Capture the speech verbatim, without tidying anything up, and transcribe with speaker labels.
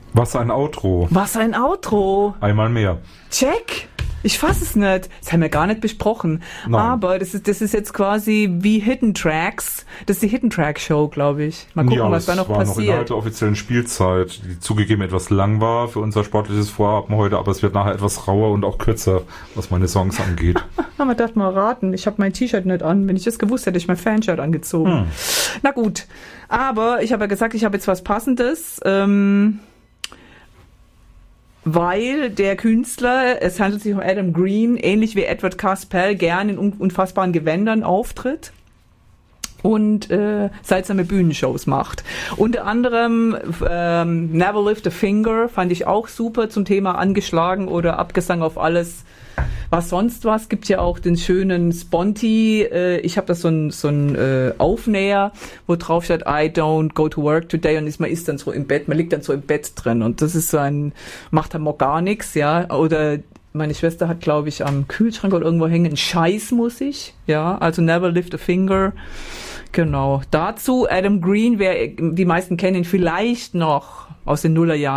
Speaker 1: Was ein Outro.
Speaker 2: Was ein Outro.
Speaker 1: Einmal mehr.
Speaker 2: Check. Ich fass es nicht. Das haben wir gar nicht besprochen.
Speaker 1: Nein.
Speaker 2: Aber das ist, das ist jetzt quasi wie Hidden Tracks. Das ist die Hidden Track Show, glaube ich. Mal gucken,
Speaker 1: ja,
Speaker 2: was da noch
Speaker 1: war
Speaker 2: passiert.
Speaker 1: noch innerhalb der offiziellen Spielzeit, die zugegeben etwas lang war für unser sportliches Vorhaben heute, aber es wird nachher etwas rauer und auch kürzer, was meine Songs angeht.
Speaker 2: Na, man darf mal raten. Ich habe mein T-Shirt nicht an. Wenn ich das gewusst hätte, hätte ich mein Fanshirt angezogen. Hm. Na gut. Aber ich habe ja gesagt, ich habe jetzt was Passendes. Ähm... Weil der Künstler, es handelt sich um Adam Green, ähnlich wie Edward Caspell, gern in unfassbaren Gewändern auftritt und äh, seltsame Bühnenshows macht. Unter anderem ähm, Never Lift a Finger fand ich auch super zum Thema angeschlagen oder Abgesang auf alles, was sonst was. Gibt ja auch den schönen Sponti, äh, ich habe das so ein, so ein äh, Aufnäher, wo drauf steht, I don't go to work today, und ist, man ist dann so im Bett, man liegt dann so im Bett drin und das ist so ein, macht dann mal gar nichts, ja, oder meine Schwester hat, glaube ich, am Kühlschrank oder irgendwo hängen, Scheiß muss ich, ja, also Never Lift a Finger, genau. Dazu Adam Green, wer, die meisten kennen ihn vielleicht noch aus den Nullerjahren,